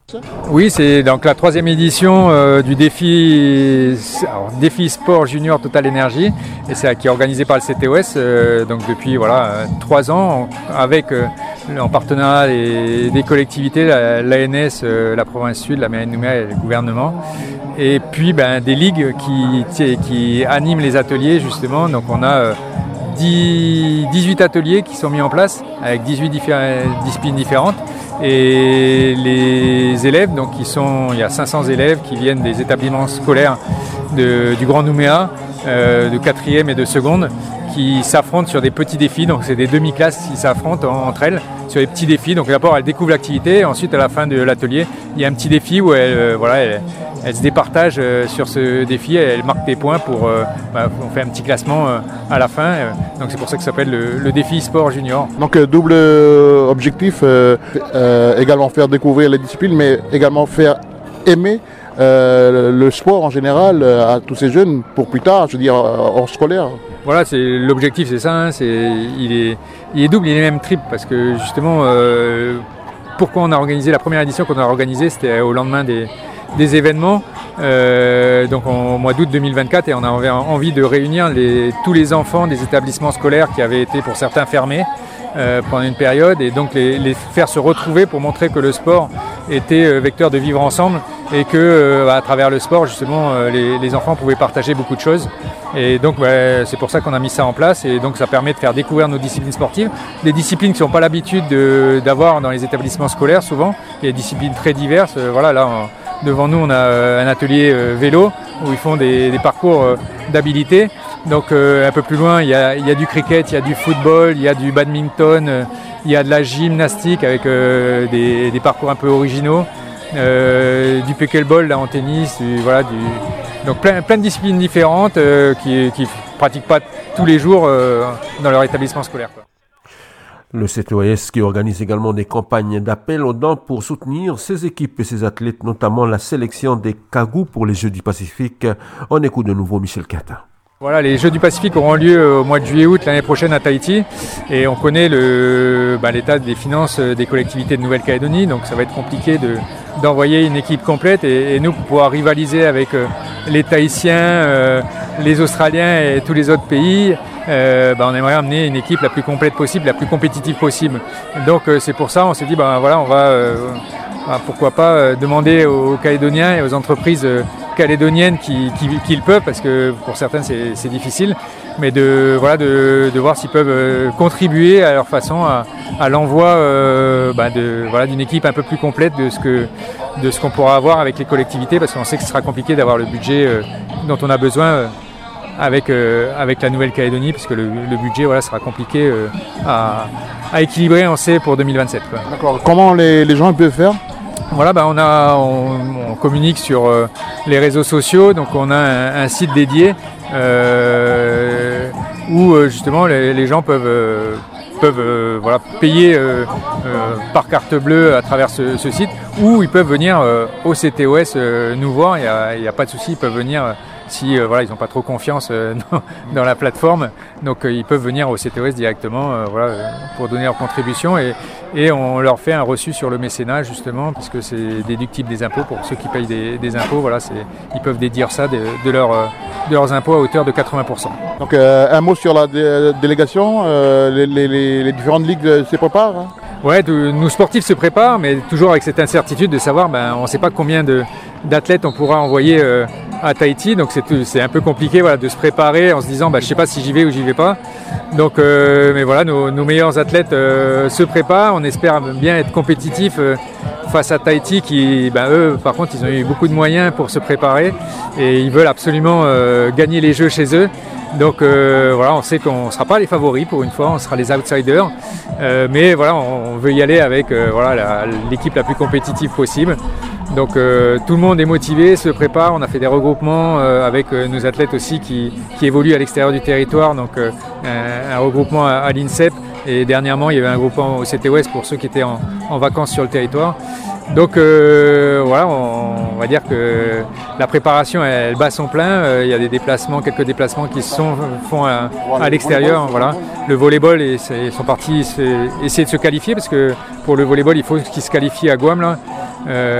Oui, c'est donc la 3e édition du défi Sport Junior Total Energy, et c'est qui est organisé par le CTOS donc depuis 3 ans avec en partenariat des collectivités, l'ANS, la province sud, la mairie de Nouméa et le gouvernement, et puis des ligues qui animent les ateliers justement. Donc on a 18 ateliers qui sont mis en place avec 18 disciplines différentes. Et les élèves, donc il y a 500 élèves qui viennent des établissements scolaires du Grand Nouméa, de 4e et de 2e, qui s'affrontent sur des petits défis. Donc c'est des demi-classes qui s'affrontent entre elles sur des petits défis. Donc d'abord elles découvrent l'activité, et ensuite à la fin de l'atelier, il y a un petit défi où elles se départagent sur ce défi, elles marquent des points on fait un petit classement à la fin. Donc c'est pour ça que ça s'appelle le défi sport junior. Donc double objectif, également faire découvrir les disciplines, mais également faire aimer le sport en général à tous ces jeunes pour plus tard, je veux dire hors scolaire. Voilà, l'objectif, c'est ça, il est double, il est même triple, parce que justement, pourquoi on a organisé la première édition qu'on a organisée, c'était au lendemain des événements, donc au mois d'août 2024, et on avait envie de réunir tous les enfants des établissements scolaires qui avaient été pour certains fermés pendant une période, et donc les faire se retrouver pour montrer que le sport était vecteur de vivre ensemble, et que à travers le sport justement les enfants pouvaient partager beaucoup de choses. Et donc c'est pour ça qu'on a mis ça en place, et donc ça permet de faire découvrir nos disciplines sportives, des disciplines qui n'ont pas l'habitude d'avoir dans les établissements scolaires souvent. Il y a des disciplines très diverses. Devant nous on a un atelier vélo où ils font des parcours d'habilité. Donc un peu plus loin il y a du cricket, il y a du football, il y a du badminton, il y a de la gymnastique avec des parcours un peu originaux, du pickleball là en tennis, donc plein de disciplines différentes qui ne pratiquent pas tous les jours dans leur établissement scolaire, quoi. Le CTOS qui organise également des campagnes d'appel aux dons pour soutenir ses équipes et ses athlètes, notamment la sélection des Kagou pour les Jeux du Pacifique. On écoute de nouveau Michel Quintin. Voilà, les Jeux du Pacifique auront lieu au mois de juillet-août l'année prochaine à Tahiti, et on connaît l'état des finances des collectivités de Nouvelle-Calédonie, donc ça va être compliqué d'envoyer une équipe complète, et nous pour pouvoir rivaliser avec les Tahitiens, les Australiens et tous les autres pays, on aimerait amener une équipe la plus complète possible, la plus compétitive possible. Donc c'est pour ça on s'est dit on va pourquoi pas demander aux Calédoniens et aux entreprises calédoniennes qui le peuvent, parce que pour certains c'est difficile, mais de voir s'ils peuvent contribuer à leur façon à l'envoi d'une équipe un peu plus complète de ce qu'on pourra avoir avec les collectivités, parce qu'on sait que ce sera compliqué d'avoir le budget dont on a besoin avec la Nouvelle-Calédonie, puisque le budget sera compliqué à équilibrer, on sait, pour 2027. Quoi. D'accord. Comment les gens peuvent faire ? Voilà, on communique sur les réseaux sociaux, donc on a un site dédié où justement les gens peuvent payer par carte bleue à travers ce site, ou ils peuvent venir au CTOS nous voir, il n'y a pas de souci, ils peuvent venir si ils n'ont pas trop confiance dans la plateforme, donc ils peuvent venir au CTOS directement pour donner leur contribution, et on leur fait un reçu sur le mécénat justement, parce que c'est déductible des impôts pour ceux qui payent des impôts. Ils peuvent déduire ça de leurs impôts à hauteur de 80%. Donc un mot sur la délégation, les différentes ligues se préparent, hein ? Ouais, nos sportifs se préparent, mais toujours avec cette incertitude de savoir, on ne sait pas combien d'athlètes on pourra envoyer à Tahiti, donc c'est un peu compliqué de se préparer en se disant je ne sais pas si j'y vais ou j'y vais pas. Donc mais nos meilleurs athlètes se préparent, on espère bien être compétitifs face à Tahiti qui eux par contre ils ont eu beaucoup de moyens pour se préparer, et ils veulent absolument gagner les Jeux chez eux. Donc on sait qu'on ne sera pas les favoris pour une fois, on sera les outsiders, mais on veut y aller avec l'équipe la plus compétitive possible. Donc tout le monde est motivé, se prépare, on a fait des regroupements avec nos athlètes aussi qui évoluent à l'extérieur du territoire, donc un regroupement à l'INSEP, et dernièrement il y avait un regroupement au CTOS pour ceux qui étaient en vacances sur le territoire. Donc on va dire que la préparation elle bat son plein. Il y a quelques déplacements qui se font à l'extérieur. Voilà. Le volleyball, ils sont partis essayer de se qualifier, parce que pour le volleyball il faut qu'ils se qualifient à Guam là.